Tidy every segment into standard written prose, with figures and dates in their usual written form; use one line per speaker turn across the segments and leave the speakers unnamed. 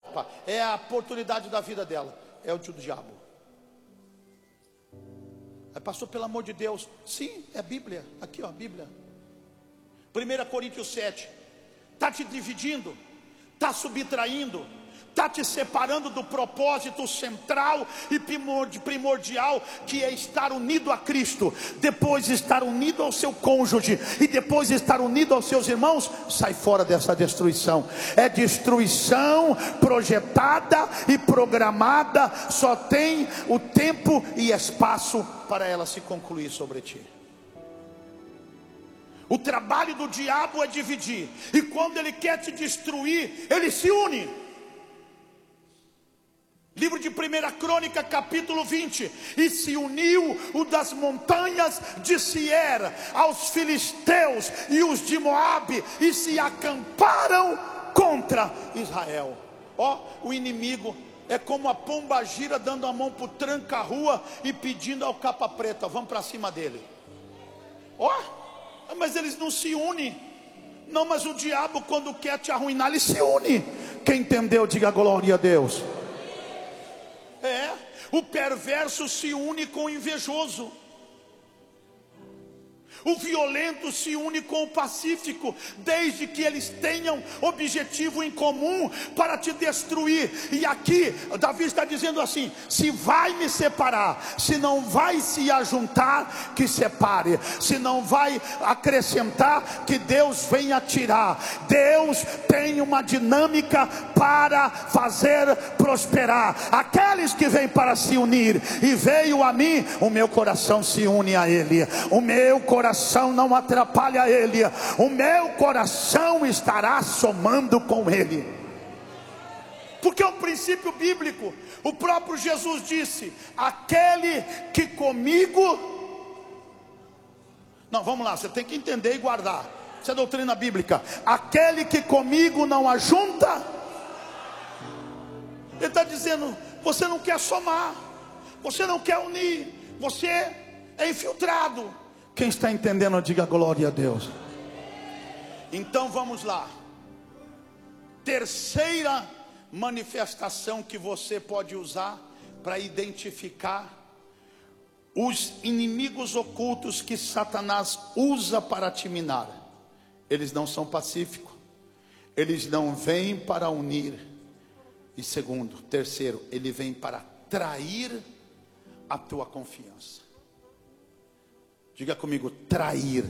É a oportunidade da vida dela. É o tio do diabo. Aí, pastor, pelo amor de Deus. Sim, é a Bíblia. Aqui, ó, a Bíblia. 1 Coríntios 7. Está te dividindo, está subtraindo, está te separando do propósito central e primordial, que é estar unido a Cristo, depois estar unido ao seu cônjuge, e depois estar unido aos seus irmãos. Sai fora dessa destruição. É destruição projetada e programada. Só tem o tempo e espaço para ela se concluir sobre ti. O trabalho do diabo é dividir, e quando ele quer te destruir, ele se une. Livro de 1 Crônica, capítulo 20. E se uniu o das montanhas de Seir aos filisteus e os de Moabe, e se acamparam contra Israel. Ó, o inimigo é como a pomba gira dando a mão para o tranca-rua e pedindo ao capa preta: vamos para cima dele. Ó, mas eles não se unem. Não, mas o diabo, quando quer te arruinar, ele se une. Quem entendeu, diga glória a Deus. É, o perverso se une com o invejoso. O violento se une com o pacífico, desde que eles tenham objetivo em comum para te destruir. E aqui Davi está dizendo assim: se vai me separar, se não vai se ajuntar, que separe. Se não vai acrescentar, que Deus venha tirar. Deus tem uma dinâmica para fazer prosperar aqueles que vêm para se unir. E veio a mim, o meu coração se une a Ele. O meu coração não atrapalha ele. O meu coração estará somando com ele. Porque é um princípio bíblico. O próprio Jesus disse: aquele que comigo... Não, vamos lá, você tem que entender e guardar. Isso é doutrina bíblica. Aquele que comigo não ajunta. Ele está dizendo: você não quer somar, você não quer unir, você é infiltrado. Quem está entendendo, diga glória a Deus. Então vamos lá. Terceira manifestação que você pode usar para identificar os inimigos ocultos que Satanás usa para te minar. Eles não são pacíficos, eles não vêm para unir. E terceiro, ele vem para trair a tua confiança. Diga comigo: trair.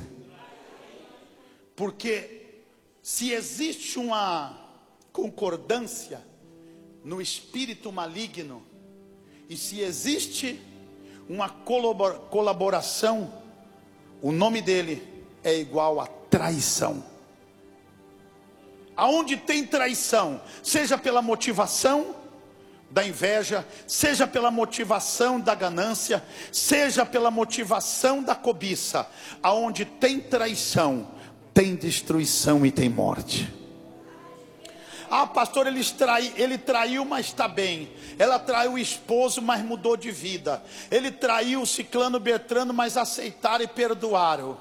Porque se existe uma concordância no espírito maligno, e se existe uma colaboração, o nome dele é igual a traição. Aonde tem traição, seja pela motivação da inveja, seja pela motivação da ganância, seja pela motivação da cobiça, aonde tem traição, tem destruição e tem morte. Ah, pastor, ele traiu, mas está bem. Ela traiu o esposo, mas mudou de vida. Ele traiu o ciclano Bertrano, mas aceitaram e perdoaram.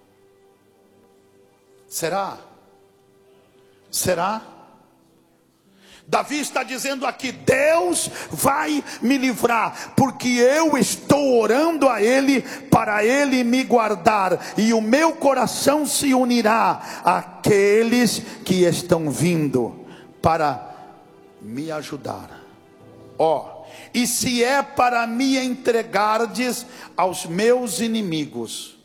Será? Será? Davi está dizendo aqui: Deus vai me livrar, porque eu estou orando a Ele, para Ele me guardar, e o meu coração se unirá àqueles que estão vindo para me ajudar. E se é para me entregardes aos meus inimigos.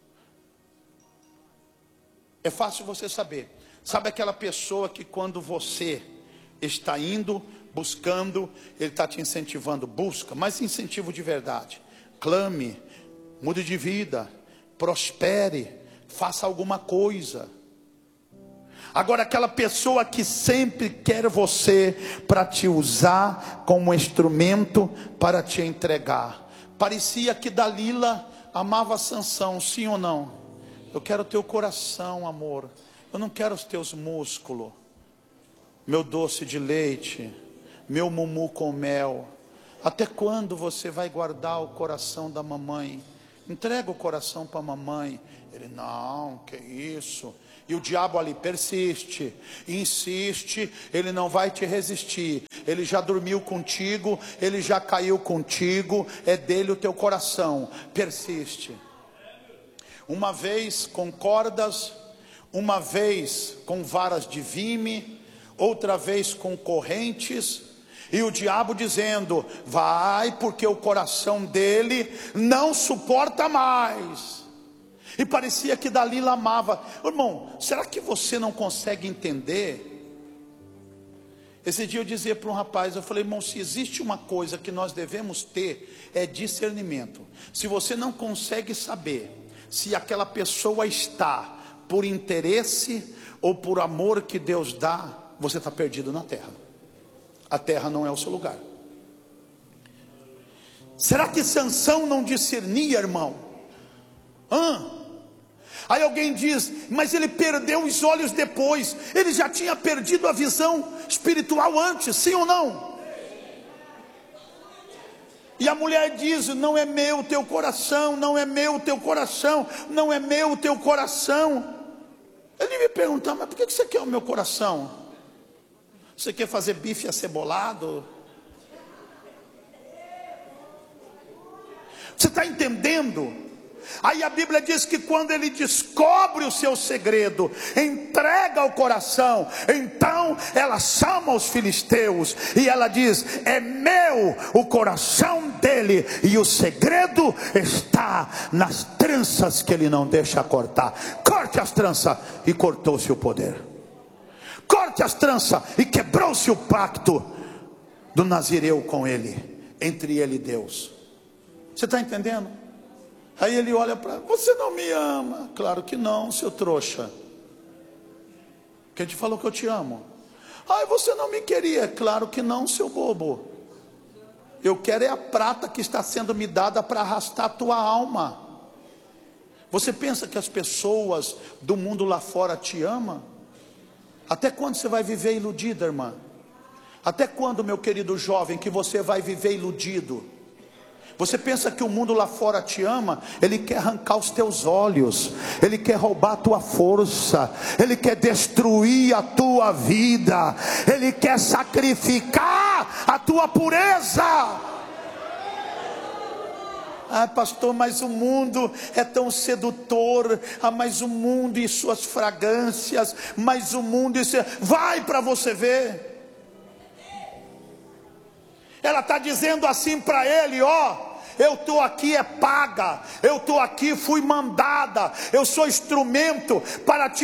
É fácil você saber. Sabe aquela pessoa que quando você está indo, buscando, ele está te incentivando? Busca, mas incentivo de verdade. Clame, mude de vida, prospere, faça alguma coisa. Agora, aquela pessoa que sempre quer você para te usar como instrumento para te entregar. Parecia que Dalila amava Sansão, sim ou não? Eu quero o teu coração, amor. Eu não quero os teus músculos. Meu doce de leite, meu mumu com mel. Até quando você vai guardar o coração da mamãe? Entrega o coração para a mamãe. Ele: não, que isso? E o diabo ali persiste, insiste, ele não vai te resistir. Ele já dormiu contigo, ele já caiu contigo, é dele o teu coração. Persiste. Uma vez com cordas, uma vez com varas de vime, outra vez com correntes. E o diabo dizendo: vai, porque o coração dele não suporta mais. E parecia que Dalila amava. Irmão, será que você não consegue entender? Esse dia eu dizia para um rapaz, eu falei: irmão, se existe uma coisa que nós devemos ter, é discernimento. Se você não consegue saber se aquela pessoa está por interesse ou por amor que Deus dá, você está perdido na terra. A terra não é o seu lugar. Será que Sansão não discernia, irmão? Aí alguém diz: mas ele perdeu os olhos depois. Ele já tinha perdido a visão espiritual antes, sim ou não? E a mulher diz: não é meu o teu coração, não é meu o teu coração, não é meu o teu coração. Ele me pergunta: mas por que você quer o meu coração? Você quer fazer bife acebolado? Você está entendendo? Aí a Bíblia diz que quando ele descobre o seu segredo, entrega o coração, então ela chama os filisteus e ela diz: é meu o coração dele, e o segredo está nas tranças que ele não deixa cortar. Corte as tranças, e cortou-se o poder. Corte as tranças, e quebrou-se o pacto do Nazireu com ele, entre ele e Deus. Você está entendendo? Aí ele olha para: você não me ama? Claro que não, seu trouxa. Quem te falou que eu te amo? Ai, você não me queria? Claro que não, seu bobo. Eu quero é a prata que está sendo me dada para arrastar a tua alma. Você pensa que as pessoas do mundo lá fora te amam? Até quando você vai viver iludida, irmã? Até quando, meu querido jovem, que você vai viver iludido? Você pensa que o mundo lá fora te ama? Ele quer arrancar os teus olhos, ele quer roubar a tua força, ele quer destruir a tua vida, ele quer sacrificar a tua pureza. Ah, pastor, mas o mundo é tão sedutor. Ah, mas o mundo e suas fragrâncias, mas o mundo e seu... Vai para você ver. Ela está dizendo assim para ele: ó, eu estou aqui é paga, eu estou aqui, fui mandada, eu sou instrumento para te